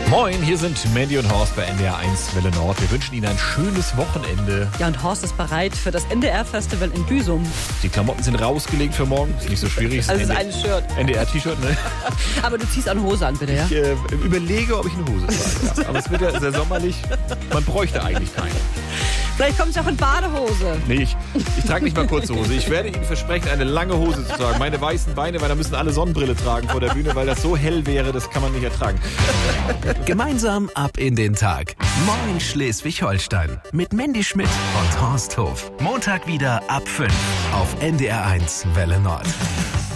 Moin, hier sind Mandy und Horst bei NDR 1 Welle Nord. Wir wünschen Ihnen ein schönes Wochenende. Ja, und Horst ist bereit für das NDR-Festival in Büsum. Die Klamotten sind rausgelegt für morgen. Ist nicht so schwierig. Also es ist ein Shirt. NDR-T-Shirt, ne? Aber du ziehst eine Hose an, bitte, ja? Ich überlege, ob ich eine Hose trage. Ja. Aber es wird ja sehr sommerlich. Man bräuchte eigentlich keine. Vielleicht kommst du auch in Badehose. Nee, ich trage nicht mal kurze Hose. Ich werde Ihnen versprechen, eine lange Hose zu tragen. Meine weißen Beine, weil da müssen alle Sonnenbrille tragen vor der Bühne, weil das so hell wäre, das kann man nicht ertragen. Gemeinsam ab in den Tag. Moin Schleswig-Holstein. Mit Mandy Schmidt und Horst Hof. Montag wieder ab 5 auf NDR 1 Welle Nord.